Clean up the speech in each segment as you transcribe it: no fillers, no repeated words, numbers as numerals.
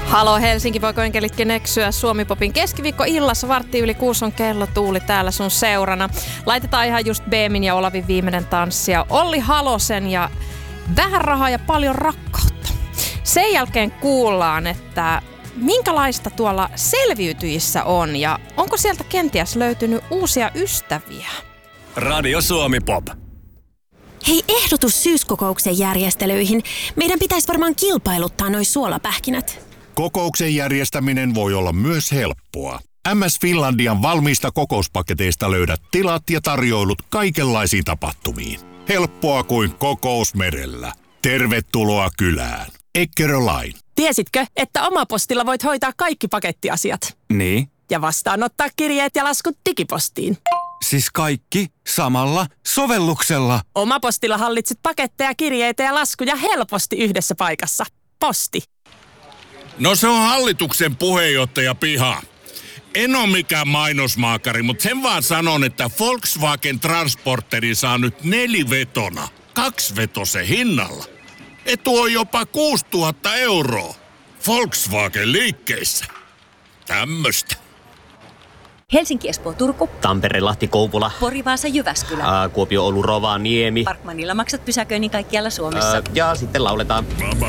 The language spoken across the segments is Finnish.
Halo Helsinki, voiko enkelitkin eksyä? Suomi-popin keskiviikko-illassa 5:15 on kello, Tuuli täällä sun seurana. Laitetaan ihan just Beemin ja Olavin viimeinen tanssi ja Olli Halosen ja vähän rahaa ja paljon rakkautta. Sen jälkeen kuullaan, että minkälaista tuolla selviytyjissä on ja onko sieltä kenties löytynyt uusia ystäviä? Radio Suomi Pop. Hei, ehdotus syyskokouksen järjestelyihin. Meidän pitäisi varmaan kilpailuttaa noi suolapähkinät. Kokouksen järjestäminen voi olla myös helppoa. MS Finlandian valmiista kokouspaketeista löydät tilat ja tarjoilut kaikenlaisiin tapahtumiin. Helppoa kuin kokous merellä. Tervetuloa kylään. Eckerö Line. Tiesitkö, että Omapostilla voit hoitaa kaikki pakettiasiat? Niin? Ja vastaanottaa kirjeet ja laskut digipostiin. Siis kaikki samalla sovelluksella. Omapostilla hallitset paketteja, kirjeitä ja laskuja helposti yhdessä paikassa. Posti. No se on hallituksen puheenjohtaja Piha. En ole mikään mainosmaakari, mutta sen vaan sanon, että Volkswagen Transporteri saa nyt 4-vetona 2-vetosen hinnalla. Etu on jopa 6 000 €. Volkswagen liikkeissä. Tämmöstä. Helsinki, Espoo, Turku. Tampere, Lahti, Kouvola. Pori, Vaasa, Jyväskylä. Kuopio, Oulu, Rovaniemi. Parkmanilla maksat pysäköinnin kaikkialla Suomessa. Ja sitten lauletaan.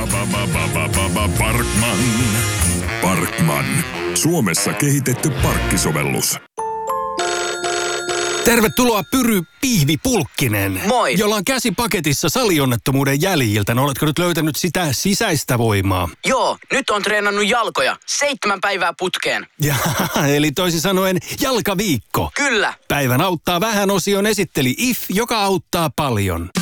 Parkman. Suomessa kehitetty parkkisovellus. Tervetuloa Pyry Pihvi Pulkkinen. Moi. Jolla on käsi paketissa salionnettomuuden jäljiltä. No, oletko nyt löytänyt sitä sisäistä voimaa? Joo, nyt on treenannut jalkoja 7 päivää putkeen. Eli toisin sanoen jalkaviikko. Kyllä. Päivän auttaa vähän -osion esitteli IF, joka auttaa paljon.